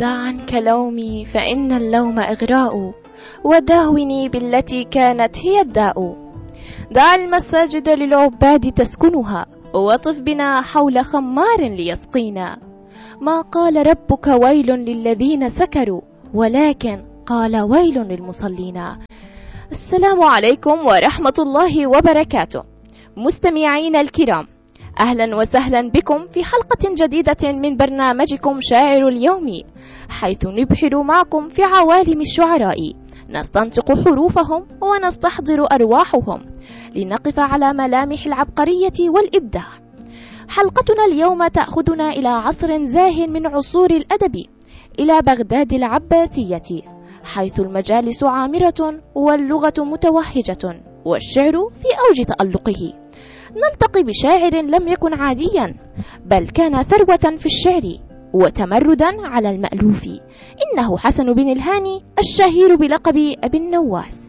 دع عنك لومي فإن اللوم إغراء، وداوني بالتي كانت هي الداء. دع المساجد للعباد تسكنها، وطف بنا حول خمار ليسقينا. ما قال ربك ويل للذين سكروا، ولكن قال ويل للمصلين. السلام عليكم ورحمة الله وبركاته. مستمعين الكرام، أهلا وسهلا بكم في حلقة جديدة من برنامجكم شاعر اليومي، حيث نبحر معكم في عوالم الشعراء، نستنطق حروفهم ونستحضر أرواحهم لنقف على ملامح العبقرية والإبداع. حلقتنا اليوم تأخذنا إلى عصر زاه من عصور الأدب، إلى بغداد العباسية، حيث المجالس عامرة واللغة متوهجة والشعر في أوج تألقه. نلتقي بشاعر لم يكن عاديا، بل كان ثروة في الشعر وتمردا على المألوف. إنه حسن بن الهاني، الشهير بلقب أبي النواس.